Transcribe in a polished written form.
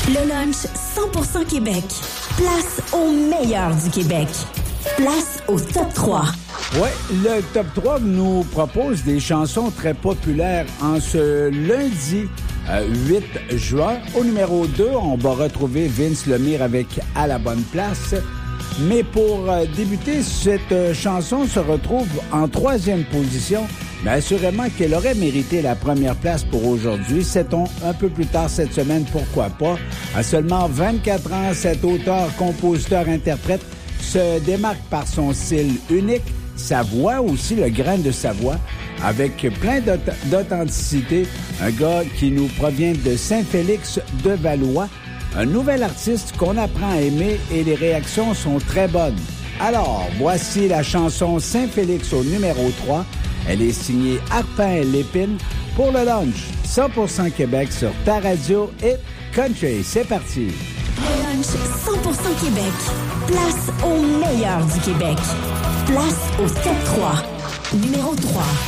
Le lunch 100% Québec. Place au meilleur du Québec. Place au top 3. Ouais, le top 3 nous propose des chansons très populaires en ce lundi 8 juin. Au numéro 2, on va retrouver Vince Lemire avec « À la bonne place ». Mais pour débuter, cette chanson se retrouve en 3e position. Mais assurément qu'elle aurait mérité la première place pour aujourd'hui. Sait-on un peu plus tard cette semaine, pourquoi pas. À seulement 24 ans, cet auteur, compositeur, interprète se démarque par son style unique, sa voix aussi, le grain de sa voix, avec plein d'authenticité. Un gars qui nous provient de Saint-Félix-de-Valois. Un nouvel artiste qu'on apprend à aimer et les réactions sont très bonnes. Alors, voici la chanson Saint-Félix au numéro 3. Elle est signée Arpin Lépine pour le lunch 100% Québec sur ta radio et Country. C'est parti. Le lunch 100% Québec. Place au meilleur du Québec. Place au top 3. Numéro 3.